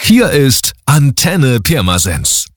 Hier ist Antenne Pirmasens.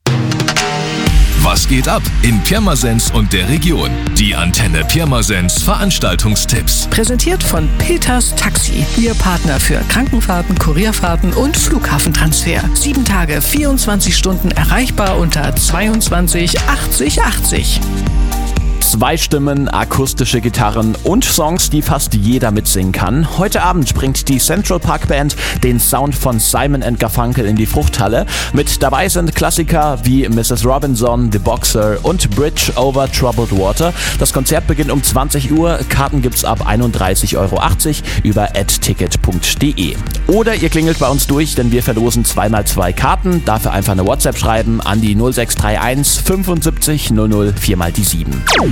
Was geht ab in Pirmasens und der Region? Die Antenne Pirmasens Veranstaltungstipps. Präsentiert von Peters Taxi. Ihr Partner für Krankenfahrten, Kurierfahrten und Flughafentransfer. 7 Tage, 24 Stunden erreichbar unter 22 80 80. 2 Stimmen, akustische Gitarren und Songs, die fast jeder mitsingen kann. Heute Abend bringt die Central Park Band den Sound von Simon & Garfunkel in die Fruchthalle. Mit dabei sind Klassiker wie Mrs. Robinson, The Boxer und Bridge over Troubled Water. Das Konzert beginnt um 20 Uhr. Karten gibt's ab 31,80 € über adticket.de. Oder ihr klingelt bei uns durch, denn wir verlosen 2x2 Karten. Dafür einfach eine WhatsApp schreiben an die 0631 75 00 4x7.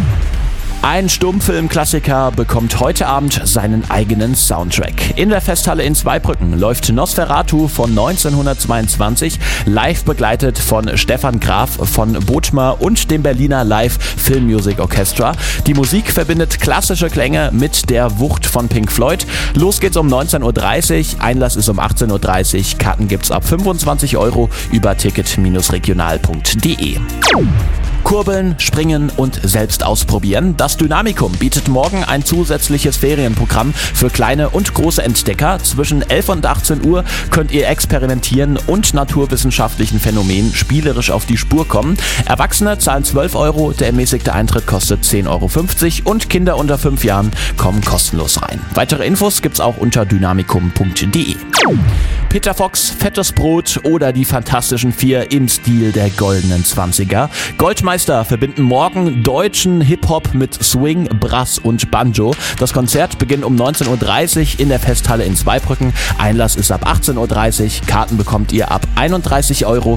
Ein Stummfilm-Klassiker bekommt heute Abend seinen eigenen Soundtrack. In der Festhalle in Zweibrücken läuft Nosferatu von 1922, live begleitet von Stefan Graf von Bodmer und dem Berliner Live Film Music Orchestra. Die Musik verbindet klassische Klänge mit der Wucht von Pink Floyd. Los geht's um 19.30 Uhr, Einlass ist um 18.30 Uhr, Karten gibt's ab 25 € über ticket-regional.de. Kurbeln, springen und selbst ausprobieren. Das Dynamikum bietet morgen ein zusätzliches Ferienprogramm für kleine und große Entdecker. Zwischen 11 und 18 Uhr könnt ihr experimentieren und naturwissenschaftlichen Phänomenen spielerisch auf die Spur kommen. Erwachsene zahlen 12 €, der ermäßigte Eintritt kostet 10,50 € und Kinder unter 5 Jahren kommen kostenlos rein. Weitere Infos gibt's auch unter dynamikum.de. Peter Fox, Fettes Brot oder die Fantastischen 4 im Stil der goldenen 20er. Goldmeister verbinden morgen deutschen Hip-Hop mit Swing, Brass und Banjo. Das Konzert beginnt um 19.30 Uhr in der Festhalle in Zweibrücken. Einlass ist ab 18.30 Uhr. Karten bekommt ihr ab 31 €